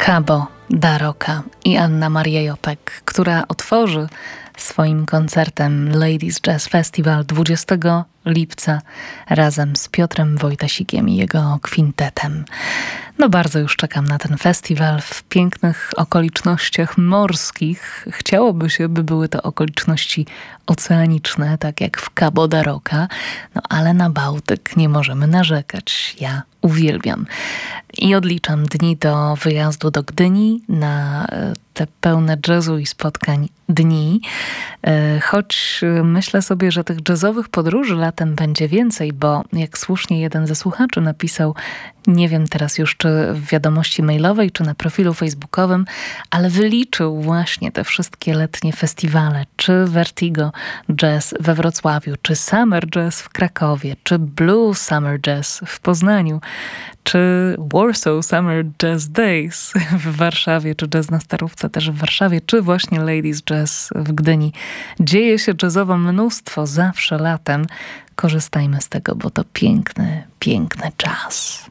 Cabo da Rocca i Anna Maria Jopek, która otworzy swoim koncertem Ladies Jazz Festival 20 lipca razem z Piotrem Wojtasikiem i jego kwintetem. No bardzo już czekam na ten festiwal w pięknych okolicznościach morskich. Chciałoby się, by były to okoliczności oceaniczne, tak jak w Cabo da Rocca, no ale na Bałtyk nie możemy narzekać. Ja uwielbiam. I odliczam dni do wyjazdu do Gdyni na te pełne jazzu i spotkań dni. Choć myślę sobie, że tych jazzowych podróży latem będzie więcej, bo jak słusznie jeden ze słuchaczy napisał, nie wiem teraz już czy w wiadomości mailowej, czy na profilu facebookowym, ale wyliczył właśnie te wszystkie letnie festiwale, czy Vertigo Jazz we Wrocławiu, czy Summer Jazz w Krakowie, czy Blue Summer Jazz w Poznaniu, czy Warsaw Summer Jazz Days w Warszawie, czy Jazz na Starówce też w Warszawie, czy właśnie Ladies Jazz w Gdyni. Dzieje się jazzowo mnóstwo zawsze latem. Korzystajmy z tego, bo to piękny, piękny czas.